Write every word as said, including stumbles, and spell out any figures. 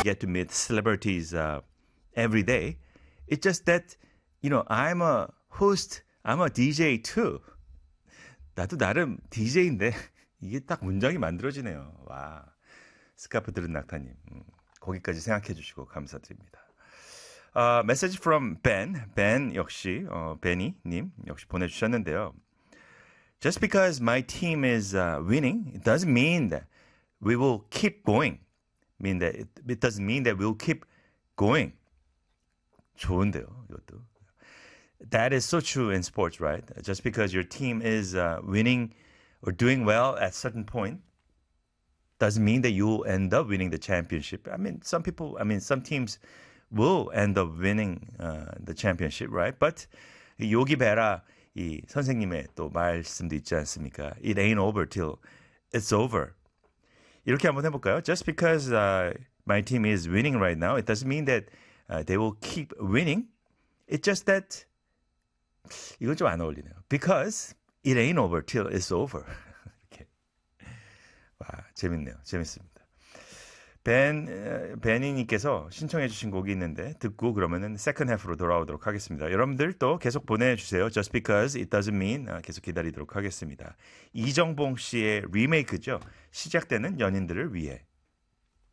get to meet celebrities uh, every day. It's just that, you know, I'm a host, I'm a 디제이 too. 나도 나름 디제이인데 이게 딱 문장이 만들어지네요. 와, 스카프 들은 낙타님. 음, 거기까지 생각해 주시고 감사드립니다. Uh, message from Ben. Ben 역시, 어, 베니님 역시 보내주셨는데요. Just because my team is uh, winning, it doesn't mean that we will keep going. Mean that it, it doesn't mean that we'll keep going. 좋은데요, 이것도. That is so true in sports, right? Just because your team is uh, winning or doing well at certain point doesn't mean that you'll end up winning the championship. I mean, some people, I mean, some teams will end up winning uh, the championship, right? But 요기 베라 이 선생님의 또 말씀도 있지 않습니까? It ain't over till it's over. 이렇게 한번 해볼까요? Just because uh, my team is winning right now, it doesn't mean that uh, they will keep winning. It's just that 이건 좀 안 어울리네요. Because it ain't over till it's over. 이렇게. 와, 재밌네요. 재밌습니다. 벤, 베니님께서 신청해 주신 곡이 있는데 듣고 그러면은 세컨 해프로 돌아오도록 하겠습니다. 여러분들 또 계속 보내주세요. Just because it doesn't mean 계속 기다리도록 하겠습니다. 이정봉 씨의 리메이크죠. 시작되는 연인들을 위해.